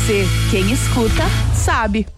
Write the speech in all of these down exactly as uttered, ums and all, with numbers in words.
você, quem escuta, sabe.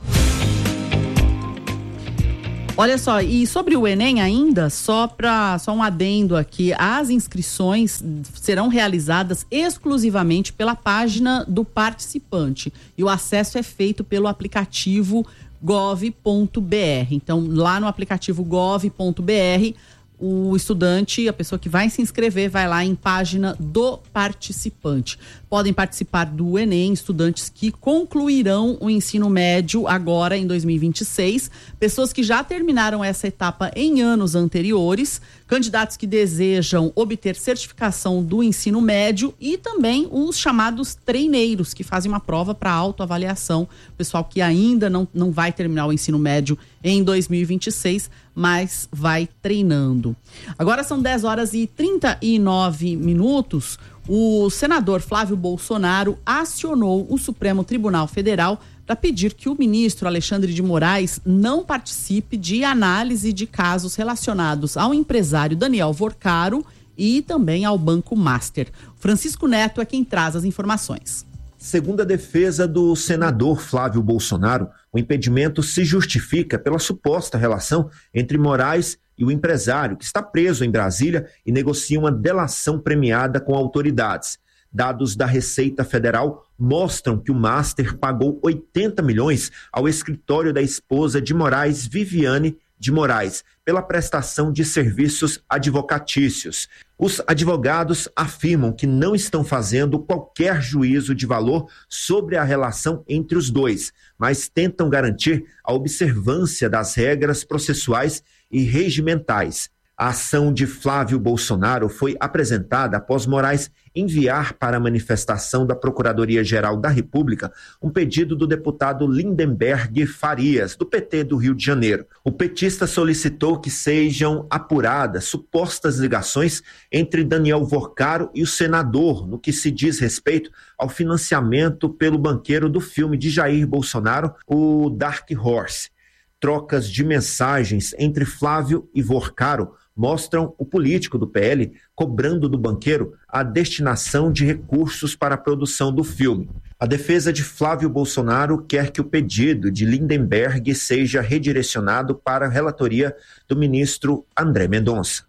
Olha só, e sobre o Enem ainda, só, pra, só um adendo aqui, as inscrições serão realizadas exclusivamente pela página do participante e o acesso é feito pelo aplicativo gov ponto br. Então, lá no aplicativo gov ponto br, o estudante, a pessoa que vai se inscrever, vai lá em página do participante. Podem participar do Enem estudantes que concluirão o ensino médio agora em dois mil e vinte e seis, pessoas que já terminaram essa etapa em anos anteriores, candidatos que desejam obter certificação do ensino médio e também os chamados treineiros, que fazem uma prova para autoavaliação, pessoal que ainda não, não vai terminar o ensino médio em dois mil e vinte e seis, mas vai treinando. Agora são dez horas e trinta e nove minutos. O senador Flávio Bolsonaro acionou o Supremo Tribunal Federal para pedir que o ministro Alexandre de Moraes não participe de análise de casos relacionados ao empresário Daniel Vorcaro e também ao Banco Master. Francisco Neto é quem traz as informações. Segundo a defesa do senador Flávio Bolsonaro, o impedimento se justifica pela suposta relação entre Moraes e o empresário, que está preso em Brasília e negocia uma delação premiada com autoridades. Dados da Receita Federal mostram que o Master pagou oitenta milhões ao escritório da esposa de Moraes, Viviane de Moraes, pela prestação de serviços advocatícios. Os advogados afirmam que não estão fazendo qualquer juízo de valor sobre a relação entre os dois, mas tentam garantir a observância das regras processuais e regimentais. A ação de Flávio Bolsonaro foi apresentada após Moraes enviar para a manifestação da Procuradoria-Geral da República um pedido do deputado Lindenberg Farias, do P T do Rio de Janeiro. O petista solicitou que sejam apuradas supostas ligações entre Daniel Vorcaro e o senador, no que se diz respeito ao financiamento pelo banqueiro do filme de Jair Bolsonaro, o Dark Horse. Trocas de mensagens entre Flávio e Vorcaro mostram o político do P L cobrando do banqueiro a destinação de recursos para a produção do filme. A defesa de Flávio Bolsonaro quer que o pedido de Lindenberg seja redirecionado para a relatoria do ministro André Mendonça.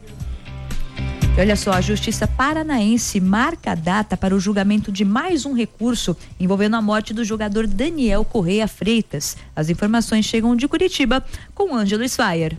E olha só, a Justiça Paranaense marca a data para o julgamento de mais um recurso envolvendo a morte do jogador Daniel Correia Freitas. As informações chegam de Curitiba com Ângelo Sfaier.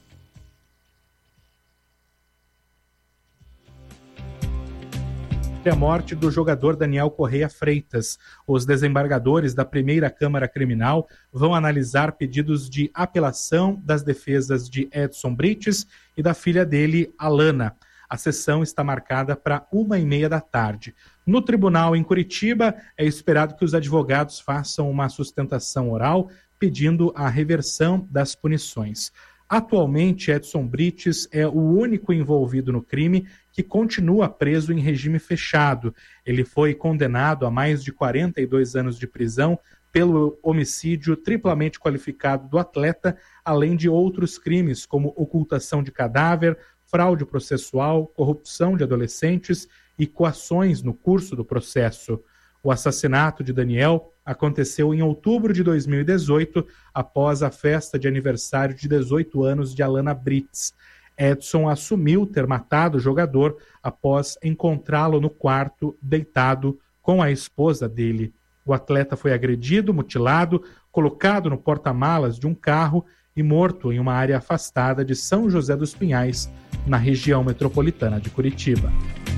A morte do jogador Daniel Correia Freitas. Os desembargadores da primeira Câmara Criminal vão analisar pedidos de apelação das defesas de Edson Brites e da filha dele, Alana. A sessão está marcada para uma e meia da tarde. No tribunal em Curitiba, é esperado que os advogados façam uma sustentação oral pedindo a reversão das punições. Atualmente, Edson Brites é o único envolvido no crime que continua preso em regime fechado. Ele foi condenado a mais de quarenta e dois anos de prisão pelo homicídio triplamente qualificado do atleta, além de outros crimes como ocultação de cadáver, fraude processual, corrupção de adolescentes e coações no curso do processo. O assassinato de Daniel aconteceu em outubro de dois mil e dezoito, após a festa de aniversário de dezoito anos de Alana Brites. Edson assumiu ter matado o jogador após encontrá-lo no quarto, deitado com a esposa dele. O atleta foi agredido, mutilado, colocado no porta-malas de um carro e morto em uma área afastada de São José dos Pinhais, na região metropolitana de Curitiba.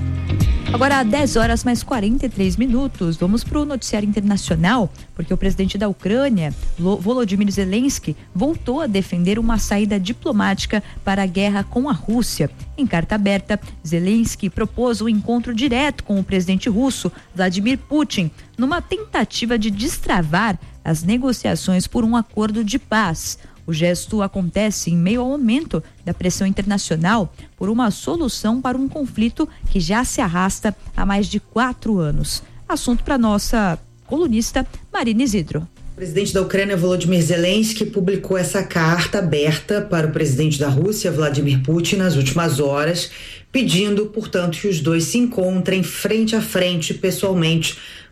Agora, dez horas mais quarenta e três minutos, vamos para o noticiário internacional, porque o presidente da Ucrânia, Volodymyr Zelensky, voltou a defender uma saída diplomática para a guerra com a Rússia. Em carta aberta, Zelensky propôs um encontro direto com o presidente russo, Vladimir Putin, numa tentativa de destravar as negociações por um acordo de paz. O gesto acontece em meio ao aumento da pressão internacional por uma solução para um conflito que já se arrasta há mais de quatro anos. Assunto para nossa colunista Marina Isidro. O presidente da Ucrânia, Volodymyr Zelensky, publicou essa carta aberta para o presidente da Rússia, Vladimir Putin, nas últimas horas, pedindo, portanto, que os dois se encontrem frente a frente, pessoalmente,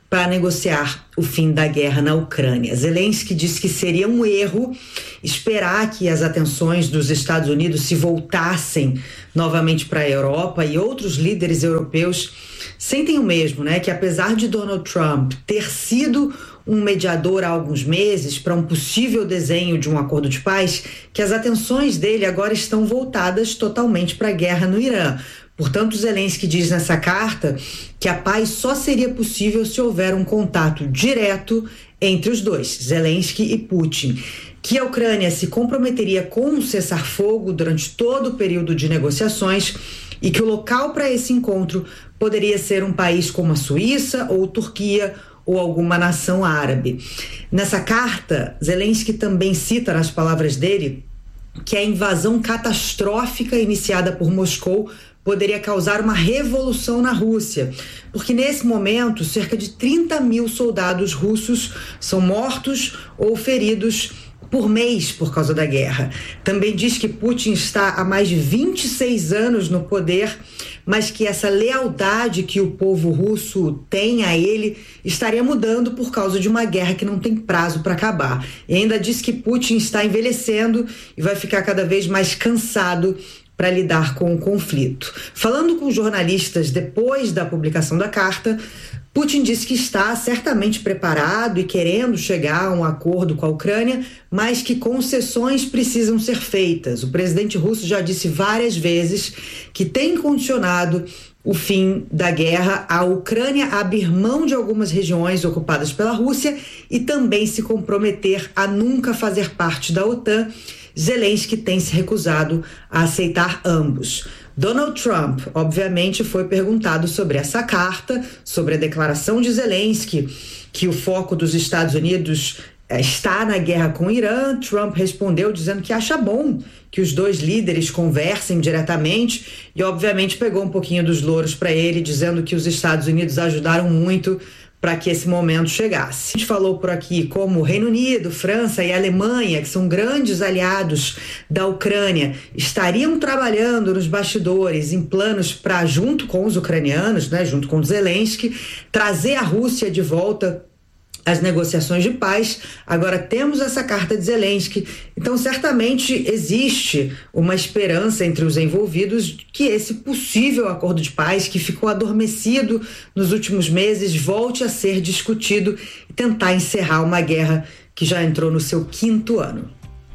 para negociar o fim da guerra na Ucrânia. Zelensky disse que seria um erro esperar que as atenções dos Estados Unidos se voltassem novamente para a Europa, e outros líderes europeus sentem o mesmo, né? Que apesar de Donald Trump ter sido um mediador há alguns meses para um possível desenho de um acordo de paz, que as atenções dele agora estão voltadas totalmente para a guerra no Irã. Portanto, Zelensky diz nessa carta que a paz só seria possível se houver um contato direto entre os dois, Zelensky e Putin, que a Ucrânia se comprometeria com um cessar-fogo durante todo o período de negociações e que o local para esse encontro poderia ser um país como a Suíça ou Turquia ou alguma nação árabe. Nessa carta, Zelensky também cita, nas palavras dele, que a invasão catastrófica iniciada por Moscou poderia causar uma revolução na Rússia, porque nesse momento cerca de trinta mil soldados russos são mortos ou feridos por mês por causa da guerra. Também diz que Putin está há mais de vinte e seis anos no poder, mas que essa lealdade que o povo russo tem a ele estaria mudando por causa de uma guerra que não tem prazo para acabar. E ainda diz que Putin está envelhecendo e vai ficar cada vez mais cansado para lidar com o conflito. Falando com jornalistas depois da publicação da carta, Putin disse que está certamente preparado e querendo chegar a um acordo com a Ucrânia, mas que concessões precisam ser feitas. O presidente russo já disse várias vezes que tem condicionado o fim da guerra à Ucrânia abrir mão de algumas regiões ocupadas pela Rússia e também se comprometer a nunca fazer parte da OTAN. Zelensky tem se recusado a aceitar ambos. Donald Trump, obviamente, foi perguntado sobre essa carta, sobre a declaração de Zelensky, que o foco dos Estados Unidos está na guerra com o Irã. Trump respondeu dizendo que acha bom que os dois líderes conversem diretamente e, obviamente, pegou um pouquinho dos louros para ele, dizendo que os Estados Unidos ajudaram muito para que esse momento chegasse. A gente falou por aqui como o Reino Unido, França e Alemanha, que são grandes aliados da Ucrânia, estariam trabalhando nos bastidores em planos para, junto com os ucranianos, né, junto com Zelensky, trazer a Rússia de volta às negociações de paz. Agora temos essa carta de Zelensky, então certamente existe uma esperança entre os envolvidos que esse possível acordo de paz, que ficou adormecido nos últimos meses, volte a ser discutido e tentar encerrar uma guerra que já entrou no seu quinto ano.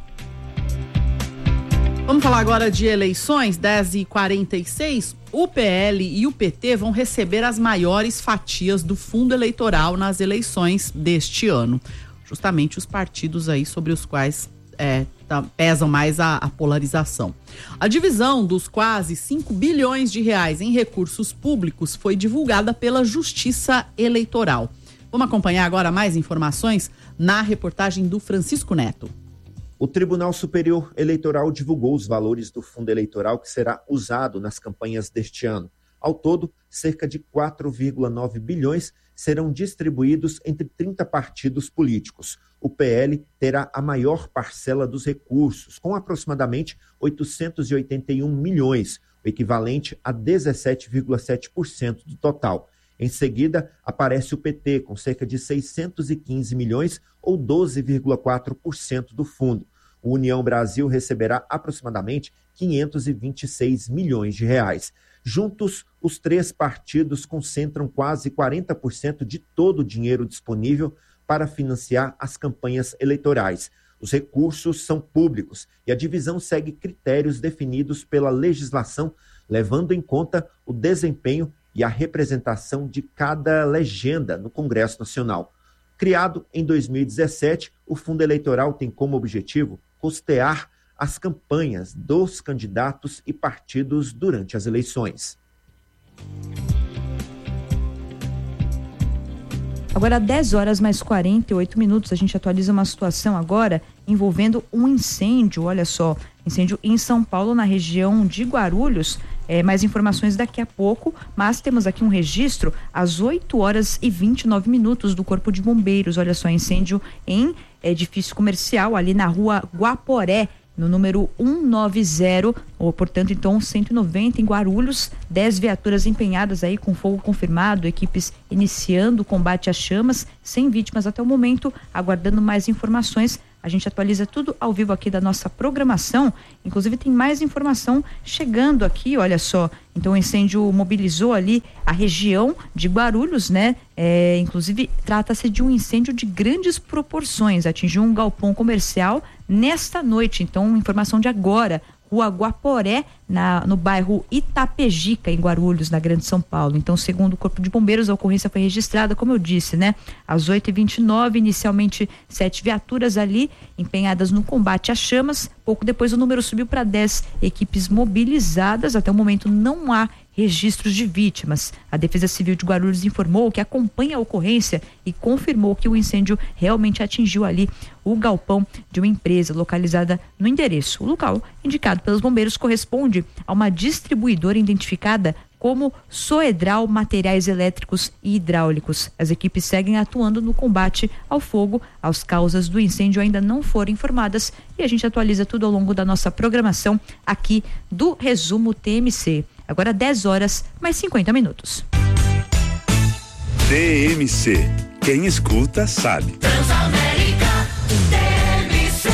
Vamos falar agora de eleições, dez e quarenta e seis. O P L e o P T vão receber as maiores fatias do fundo eleitoral nas eleições deste ano. Justamente os partidos aí sobre os quais é, tá, pesam mais a, a polarização. A divisão dos quase cinco bilhões de reais em recursos públicos foi divulgada pela Justiça Eleitoral. Vamos acompanhar agora mais informações na reportagem do Francisco Neto. O Tribunal Superior Eleitoral divulgou os valores do fundo eleitoral que será usado nas campanhas deste ano. Ao todo, cerca de quatro vírgula nove bilhões serão distribuídos entre trinta partidos políticos. O P L terá a maior parcela dos recursos, com aproximadamente oitocentos e oitenta e um milhões, o equivalente a dezessete vírgula sete por cento do total. Em seguida, aparece o P T, com cerca de seiscentos e quinze milhões, ou doze vírgula quatro por cento do fundo. O União Brasil receberá aproximadamente quinhentos e vinte e seis milhões de reais. Juntos, os três partidos concentram quase quarenta por cento de todo o dinheiro disponível para financiar as campanhas eleitorais. Os recursos são públicos e a divisão segue critérios definidos pela legislação, levando em conta o desempenho e a representação de cada legenda no Congresso Nacional. Criado em dois mil e dezessete, o Fundo Eleitoral tem como objetivo custear as campanhas dos candidatos e partidos durante as eleições. Agora, dez horas mais quarenta e oito minutos, a gente atualiza uma situação agora envolvendo um incêndio, olha só, incêndio em São Paulo, na região de Guarulhos. É, mais informações daqui a pouco, mas temos aqui um registro às oito horas e vinte e nove minutos do Corpo de Bombeiros. Olha só, incêndio em edifício comercial ali na rua Guaporé, no número cento e noventa, ou portanto então cento e noventa em Guarulhos, dez viaturas empenhadas aí com fogo confirmado, equipes iniciando o combate às chamas, sem vítimas até o momento, aguardando mais informações. A gente atualiza tudo ao vivo aqui da nossa programação, inclusive tem mais informação chegando aqui, olha só. Então o incêndio mobilizou ali a região de Guarulhos, né? É, inclusive trata-se de um incêndio de grandes proporções, atingiu um galpão comercial nesta noite. Então, informação de agora, Rua Guaporé, na, no bairro Itapejica, em Guarulhos, na Grande São Paulo. Então, segundo o Corpo de Bombeiros, a ocorrência foi registrada, como eu disse, né? Às oito e vinte e nove, inicialmente sete viaturas ali, empenhadas no combate às chamas. Pouco depois o número subiu para dez equipes mobilizadas. Até o momento não há registros de vítimas. A Defesa Civil de Guarulhos informou que acompanha a ocorrência e confirmou que o incêndio realmente atingiu ali o galpão de uma empresa localizada no endereço. O local indicado pelos bombeiros corresponde a uma distribuidora identificada como Soedral Materiais Elétricos e Hidráulicos. As equipes seguem atuando no combate ao fogo. As causas do incêndio ainda não foram informadas e a gente atualiza tudo ao longo da nossa programação aqui do Resumo T M C. Agora dez horas, mais cinquenta minutos. T M C. Quem escuta sabe. Transamérica T M C.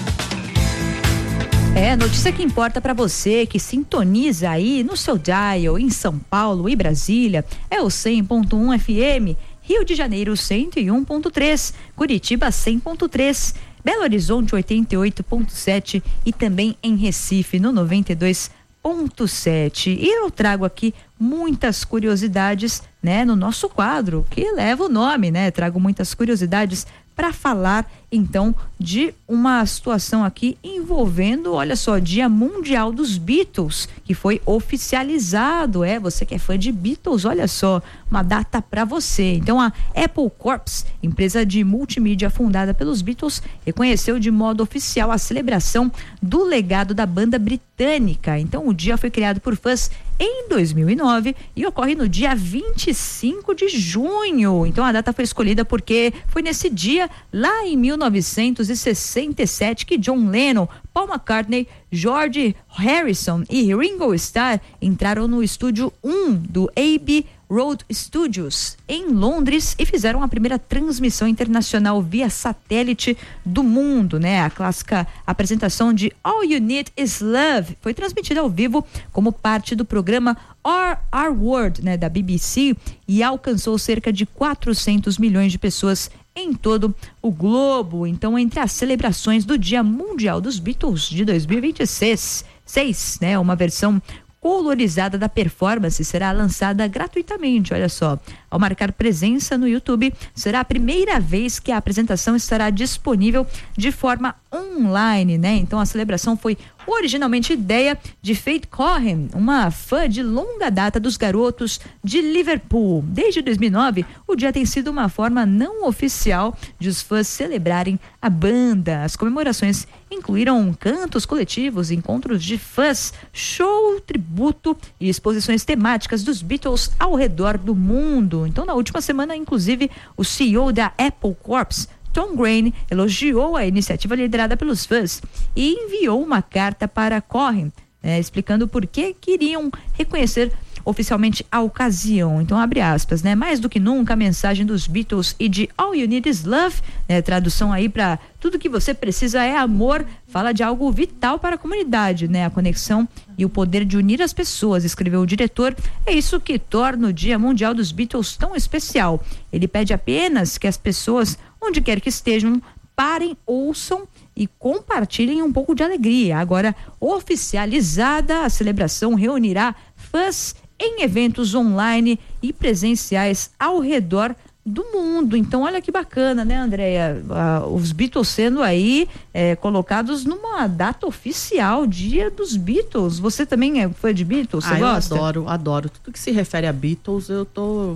É, notícia que importa para você que sintoniza aí no seu dial em São Paulo e Brasília. É o cem ponto um F M, Rio de Janeiro cento e um ponto três, Curitiba cem ponto três, Belo Horizonte oitenta e oito ponto sete e também em Recife no noventa e dois ponto sete. E eu trago aqui muitas curiosidades, né, no nosso quadro que leva o nome, né? Trago muitas curiosidades para falar então de uma situação aqui envolvendo, olha só, Dia Mundial dos Beatles, que foi oficializado. É, você que é fã de Beatles, olha só, uma data para você. Então a Apple Corps, empresa de multimídia fundada pelos Beatles, reconheceu de modo oficial a celebração do legado da banda britânica. Então o dia foi criado por fãs em dois mil e nove e ocorre no dia vinte e cinco de junho. Então a data foi escolhida porque foi nesse dia, lá em mil novecentos e sessenta e sete, que John Lennon, Paul McCartney, George Harrison e Ringo Starr entraram no estúdio um do Abbey Road Studios em Londres e fizeram a primeira transmissão internacional via satélite do mundo, né? A clássica apresentação de All You Need Is Love foi transmitida ao vivo como parte do programa Our, Our World, né, da B B C, e alcançou cerca de quatrocentos milhões de pessoas em todo o globo. Então, entre as celebrações do Dia Mundial dos Beatles de dois mil e vinte e seis, seis, né, uma versão colorizada da performance será lançada gratuitamente, olha só. Ao marcar presença no YouTube, será a primeira vez que a apresentação estará disponível de forma online, né? Então a celebração foi originalmente ideia de Faith Cohen, uma fã de longa data dos Garotos de Liverpool. Desde dois mil e nove, o dia tem sido uma forma não oficial de os fãs celebrarem a banda. As comemorações incluíram cantos coletivos, encontros de fãs, show, tributo e exposições temáticas dos Beatles ao redor do mundo. Então, na última semana, inclusive, o C E O da Apple Corps, Tom Green, elogiou a iniciativa liderada pelos fãs e enviou uma carta para Cohen, né, explicando por que queriam reconhecer oficialmente a ocasião. Então, abre aspas, né? Mais do que nunca, a mensagem dos Beatles e de All You Need Is Love, né? Tradução aí para tudo que você precisa é amor, fala de algo vital para a comunidade, né? A conexão e o poder de unir as pessoas, escreveu o diretor. É isso que torna o Dia Mundial dos Beatles tão especial. Ele pede apenas que as pessoas, onde quer que estejam, parem, ouçam e compartilhem um pouco de alegria. Agora, oficializada, a celebração reunirá fãs em eventos online e presenciais ao redor do mundo. Então, olha que bacana, né, Andréia? Ah, os Beatles sendo aí eh, colocados numa data oficial, Dia dos Beatles. Você também é fã de Beatles? Você ah, gosta? Eu adoro, adoro. Tudo que se refere a Beatles, eu tô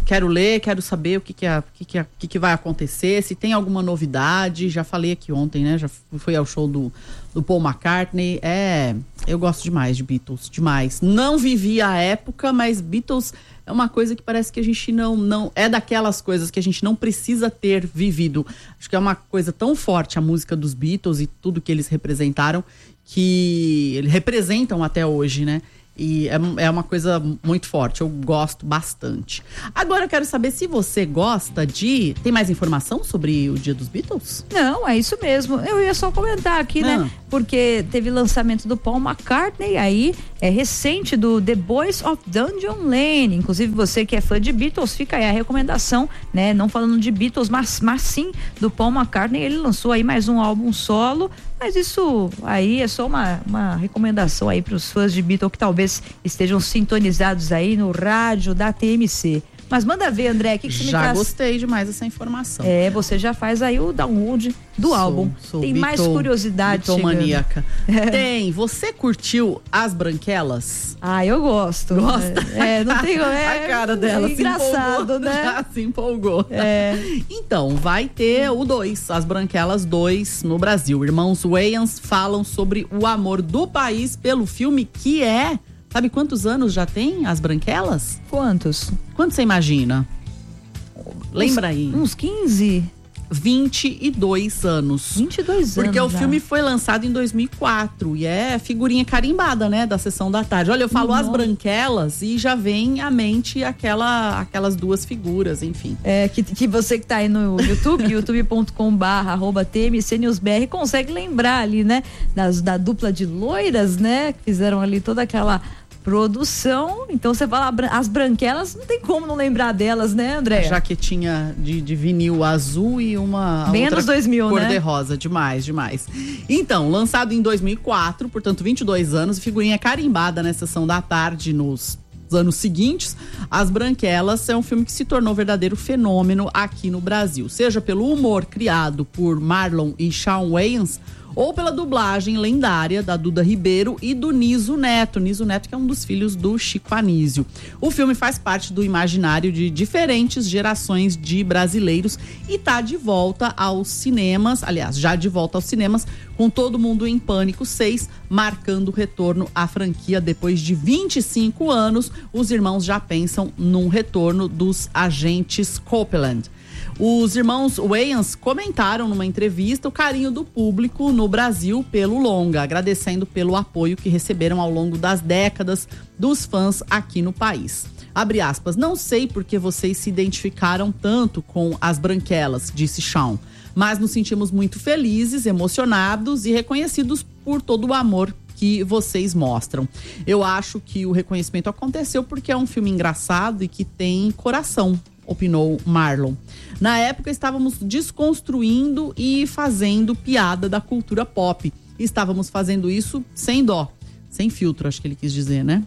quero ler, quero saber o que que, é, o que, que, é, o que que vai acontecer, se tem alguma novidade. Já falei aqui ontem, né? Já fui ao show do, do Paul McCartney. É, eu gosto demais de Beatles, demais. Não vivi a época, mas Beatles é uma coisa que parece que a gente não, não... É daquelas coisas que a gente não precisa ter vivido. Acho que é uma coisa tão forte a música dos Beatles e tudo que eles representaram, que eles representam até hoje, né? E é, é uma coisa muito forte, eu gosto bastante. Agora eu quero saber se você gosta de... Tem mais informação sobre o Dia dos Beatles? Não, é isso mesmo. Eu ia só comentar aqui, ah. né? Porque teve lançamento do Paul McCartney, aí é recente, do The Boys of Dungeon Lane. Inclusive você que é fã de Beatles, fica aí a recomendação, né? Não falando de Beatles, mas, mas sim do Paul McCartney. Ele lançou aí mais um álbum solo, mas isso aí é só uma, uma recomendação aí para os fãs de Beatles que talvez estejam sintonizados aí no rádio da T M C. Mas manda ver, André, o que, que você me traz? Já gostei demais dessa informação. É, você já faz aí o download do sou, álbum. Sou Tem Beatle, mais curiosidade chegando. maníaca. É. Tem. Você curtiu As Branquelas? Ah, eu gosto. Gosta? É, não tem... É, a cara dela é engraçado, se empolgou, né? Já se empolgou. É. Então, vai ter o dois, As Branquelas dois no Brasil. Irmãos Wayans falam sobre o amor do país pelo filme que é... Sabe quantos anos já tem As Branquelas? Quantos? Quanto você imagina? Lembra uns, aí? Uns quinze. vinte e dois anos. vinte e dois anos. Porque o já. filme foi lançado em dois mil e quatro e é figurinha carimbada, né, da Sessão da Tarde. Olha, eu falo As Branquelas e já vem à mente aquela, aquelas duas figuras, enfim. É, que, que você que tá aí no YouTube, youtube ponto com barra arroba T M C News B R, consegue lembrar ali, né, das, da dupla de loiras, né, que fizeram ali toda aquela produção. Então você fala As Branquelas, não tem como não lembrar delas, né, André? Jaquetinha de, de vinil azul e uma bem outra anos dois mil, cor né? de rosa, demais, demais. Então, lançado em dois mil e quatro, portanto vinte e dois anos, figurinha carimbada na Sessão da Tarde nos anos seguintes. As Branquelas é um filme que se tornou verdadeiro fenômeno aqui no Brasil, seja pelo humor criado por Marlon e Shawn Wayans, ou pela dublagem lendária da Duda Ribeiro e do Niso Neto. Niso Neto, que é um dos filhos do Chico Anísio. O filme faz parte do imaginário de diferentes gerações de brasileiros e está de volta aos cinemas, aliás, já de volta aos cinemas, com Todo Mundo em Pânico seis, marcando o retorno à franquia depois de vinte e cinco anos. Os irmãos já pensam num retorno dos agentes Copeland. Os irmãos Wayans comentaram numa entrevista o carinho do público no Brasil pelo longa, agradecendo pelo apoio que receberam ao longo das décadas dos fãs aqui no país. Abre aspas, não sei porque vocês se identificaram tanto com As Branquelas, disse Shawn, mas nos sentimos muito felizes, emocionados e reconhecidos por todo o amor que vocês mostram. Eu acho que o reconhecimento aconteceu porque é um filme engraçado e que tem coração, opinou Marlon. Na época estávamos desconstruindo e fazendo piada da cultura pop. Estávamos fazendo isso sem dó, sem filtro, acho que ele quis dizer, né?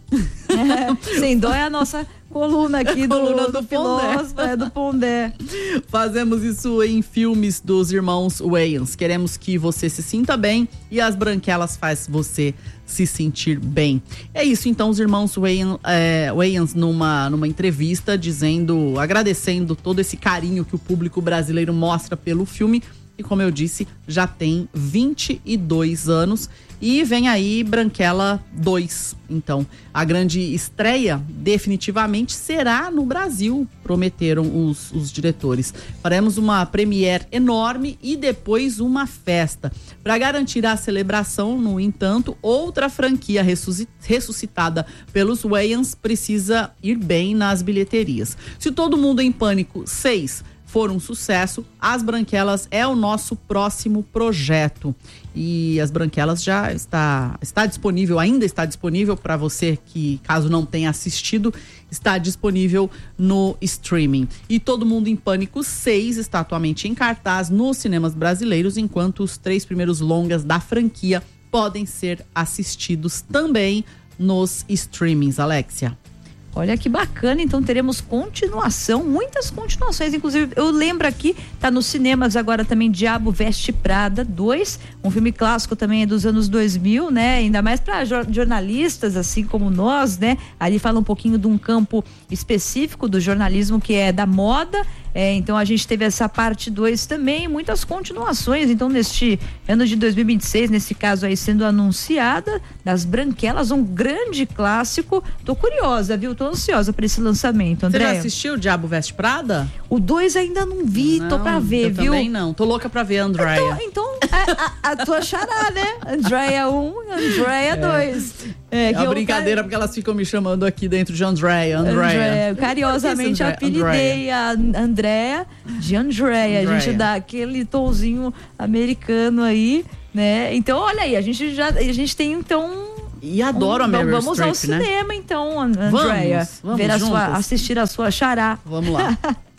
É, sem dó é a nossa coluna aqui do, coluna do, do filósofo, é, do Pondé. Fazemos isso em filmes dos irmãos Wayans. Queremos que você se sinta bem e As Branquelas faz você se sentir bem. É isso, então, os irmãos Wayans, é, Wayans numa, numa entrevista dizendo, agradecendo todo esse carinho que o público brasileiro mostra pelo filme. E como eu disse, já tem vinte e dois anos e vem aí Branquela dois. Então, a grande estreia definitivamente será no Brasil, prometeram os, os diretores. Faremos uma premiere enorme e depois uma festa. Para garantir a celebração, no entanto, outra franquia ressuscitada pelos Wayans precisa ir bem nas bilheterias. Se Todo Mundo em Pânico seis for um sucesso, As Branquelas é o nosso próximo projeto. E As Branquelas já está, está disponível, ainda está disponível para você que, caso não tenha assistido, está disponível no streaming. E Todo Mundo em Pânico seis está atualmente em cartaz nos cinemas brasileiros, enquanto os três primeiros longas da franquia podem ser assistidos também nos streamings, Alexia. Olha que bacana, então teremos continuação, muitas continuações, inclusive eu lembro aqui, tá nos cinemas agora também Diabo Veste Prada dois, um filme clássico também dos anos dois mil, né? Ainda mais para jornalistas assim como nós, né? Ali fala um pouquinho de um campo específico do jornalismo que é da moda. É, então a gente teve essa parte dois também, muitas continuações, então neste ano de dois mil e vinte e seis, nesse caso aí sendo anunciada, das Branquelas, um grande clássico. Tô curiosa, viu? Tô ansiosa para esse lançamento, André. Você já assistiu o Diabo Veste Prada? O dois ainda não vi, não, tô pra ver, eu viu? Também não, tô louca pra ver, Andréia. Então, então a, a, a tua xará, né? Andréia um, Andréia dois. É, é a brincadeira, porque elas ficam me chamando aqui dentro de Andréia, Andréia. Carinhosamente apelidei a Andréia de Andréia. A gente dá aquele tonzinho americano aí, né? Então, olha aí, a gente já, a gente tem então... E adoro um, a Meryl Vamos Streep, ao cinema, né? então, Andréia. Vamos, vamos ver a juntas. sua, assistir a sua xará. Vamos lá.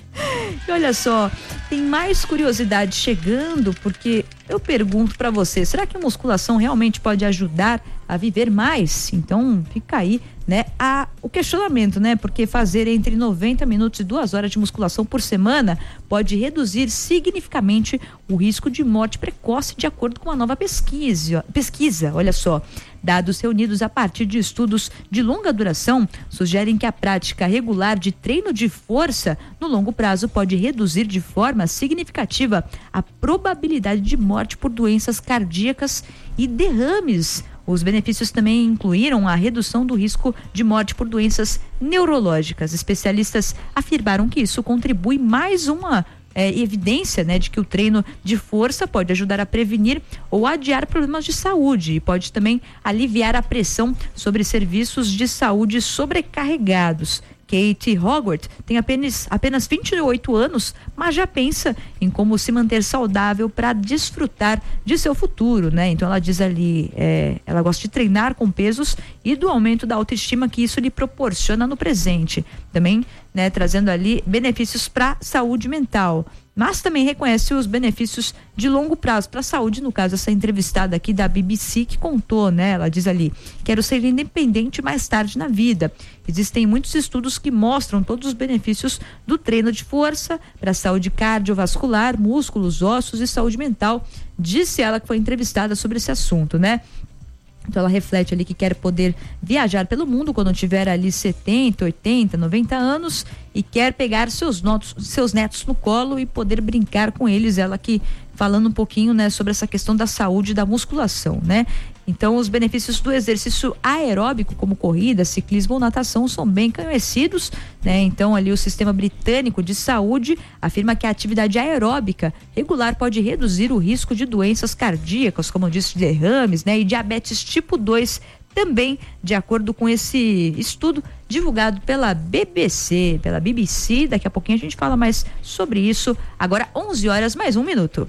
E olha só, tem mais curiosidade chegando, porque eu pergunto pra você, será que a musculação realmente pode ajudar a viver mais? Então fica aí, né, a, o questionamento, né? Porque fazer entre noventa minutos e duas horas de musculação por semana pode reduzir significativamente o risco de morte precoce, de acordo com uma nova pesquisa. Pesquisa, olha só. Dados reunidos a partir de estudos de longa duração sugerem que a prática regular de treino de força no longo prazo pode reduzir de forma significativa a probabilidade de morte por doenças cardíacas e derrames. Os benefícios também incluíram a redução do risco de morte por doenças neurológicas. Especialistas afirmaram que isso contribui mais uma É, evidência, né, de que o treino de força pode ajudar a prevenir ou adiar problemas de saúde e pode também aliviar a pressão sobre serviços de saúde sobrecarregados. Kate Hogwarts tem apenas, apenas vinte e oito anos, mas já pensa em como se manter saudável para desfrutar de seu futuro, né? Então ela diz ali, é, ela gosta de treinar com pesos e do aumento da autoestima que isso lhe proporciona no presente. Também, né, trazendo ali benefícios para saúde mental. Mas também reconhece os benefícios de longo prazo para a saúde, no caso essa entrevistada aqui da B B C que contou, né? Ela diz ali, quero ser independente mais tarde na vida. Existem muitos estudos que mostram todos os benefícios do treino de força para a saúde cardiovascular, músculos, ossos e saúde mental, disse ela que foi entrevistada sobre esse assunto, né? Então ela reflete ali que quer poder viajar pelo mundo quando tiver ali setenta, oitenta, noventa anos e quer pegar seus, notos, seus netos no colo e poder brincar com eles. Ela que falando um pouquinho, né, sobre essa questão da saúde e da musculação, né? Então os benefícios do exercício aeróbico como corrida, ciclismo ou natação são bem conhecidos, né? Então ali o Sistema Britânico de Saúde afirma que a atividade aeróbica regular pode reduzir o risco de doenças cardíacas, como eu disse, derrames, né? E diabetes tipo dois também, de acordo com esse estudo divulgado pela B B C, pela B B C. Daqui a pouquinho a gente fala mais sobre isso. Agora onze horas mais um minuto.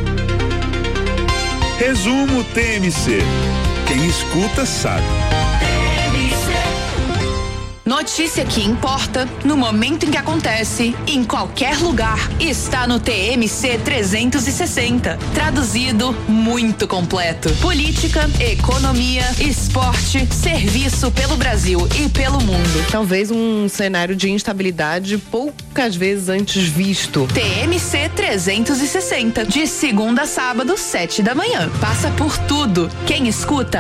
Resumo T M C. Quem escuta sabe. Notícia que importa no momento em que acontece, em qualquer lugar, está no T M C trezentos e sessenta. Traduzido, muito completo. Política, economia, esporte, serviço pelo Brasil e pelo mundo. Talvez um cenário de instabilidade poucas vezes antes visto. T M C trezentos e sessenta, de segunda a sábado, sete da manhã. Passa por tudo. Quem escuta,